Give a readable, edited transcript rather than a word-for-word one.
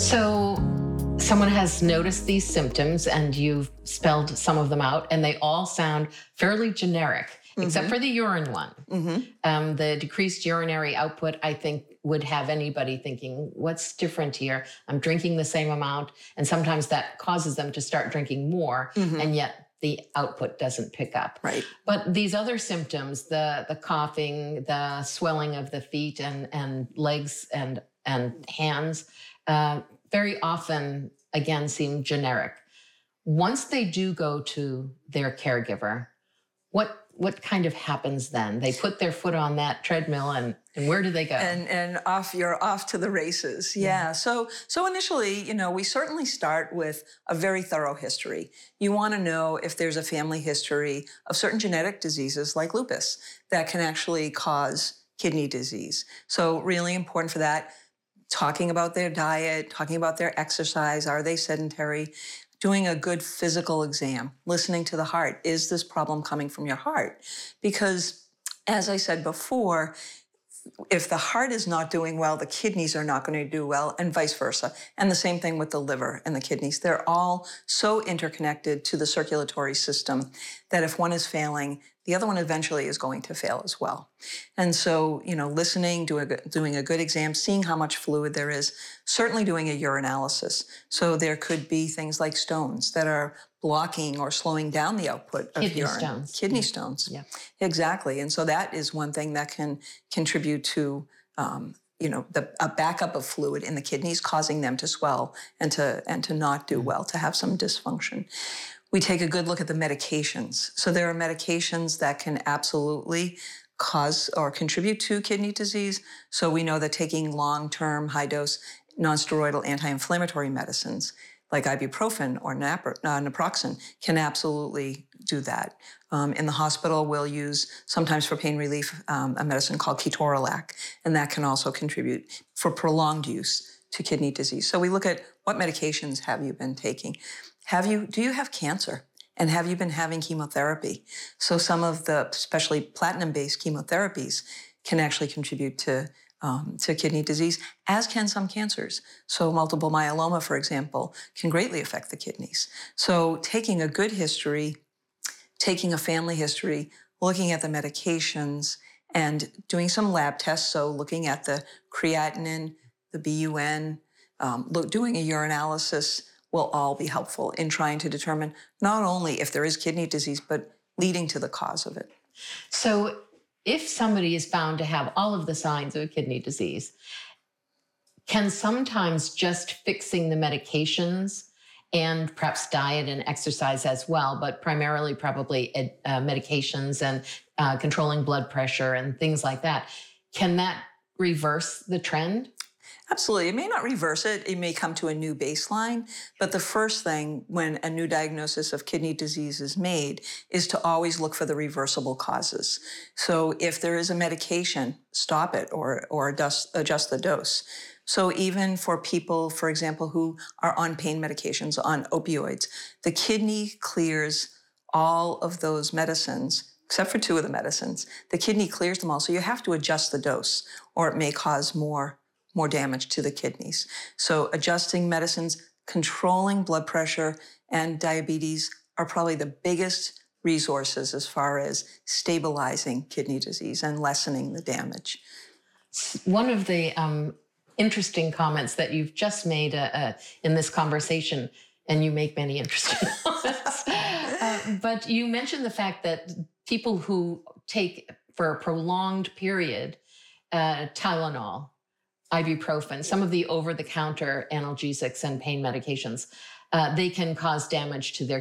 So, someone has noticed these symptoms and you've spelled some of them out, and they all sound fairly generic, except for the urine one. The decreased urinary output, I think, would have anybody thinking, what's different here? I'm drinking the same amount, and sometimes that causes them to start drinking more, and yet the output doesn't pick up. Right. But these other symptoms, the coughing, the swelling of the feet and legs and hands, very often, again, seem generic. Once they do go to their caregiver, what kind of happens then? They put their foot on that treadmill and where do they go? And you're off to the races. Yeah. So initially, we certainly start with a very thorough history. You want to know if there's a family history of certain genetic diseases like lupus that can actually cause kidney disease. So really important for that. Talking about their diet, talking about their exercise, are they sedentary? Doing a good physical exam, listening to the heart. Is this problem coming from your heart? Because, as I said before, if the heart is not doing well, the kidneys are not going to do well, and vice versa. And the same thing with the liver and the kidneys. They're all so interconnected to the circulatory system that if one is failing, the other one eventually is going to fail as well. And so, listening, doing a good exam, seeing how much fluid there is, certainly doing a urinalysis. So there could be things like stones that are blocking or slowing down the output of urine. Kidney stones. Yeah. Exactly. And so that is one thing that can contribute to, a backup of fluid in the kidneys, causing them to swell and to not do well, to have some dysfunction. We take a good look at the medications. So there are medications that can absolutely cause or contribute to kidney disease. So we know that taking long-term, high-dose, nonsteroidal anti-inflammatory medicines like ibuprofen or naproxen can absolutely do that. In the hospital, we'll use, sometimes for pain relief, a medicine called ketorolac, and that can also contribute for prolonged use to kidney disease. So we look at what medications have you been taking. Do you have cancer? And have you been having chemotherapy? So some of the, especially platinum-based chemotherapies, can actually contribute to kidney disease, as can some cancers. So multiple myeloma, for example, can greatly affect the kidneys. So taking a good history, taking a family history, looking at the medications, and doing some lab tests, so looking at the creatinine, the BUN, doing a urinalysis, will all be helpful in trying to determine not only if there is kidney disease, but leading to the cause of it. So if somebody is found to have all of the signs of kidney disease, can sometimes just fixing the medications and perhaps diet and exercise as well, but primarily probably medications and controlling blood pressure and things like that, can that reverse the trend? Absolutely. It may not reverse it. It may come to a new baseline. But the first thing when a new diagnosis of kidney disease is made is to always look for the reversible causes. So if there is a medication, stop it or adjust the dose. So even for people, for example, who are on pain medications, on opioids, the kidney clears all of those medicines, except for 2 of the medicines. The kidney clears them all. So you have to adjust the dose, or it may cause more damage to the kidneys. So adjusting medicines, controlling blood pressure and diabetes are probably the biggest resources as far as stabilizing kidney disease and lessening the damage. One of the interesting comments that you've just made in this conversation, and you make many interesting comments, but you mentioned the fact that people who take for a prolonged period Tylenol, ibuprofen, some of the over-the-counter analgesics and pain medications, they can cause damage to their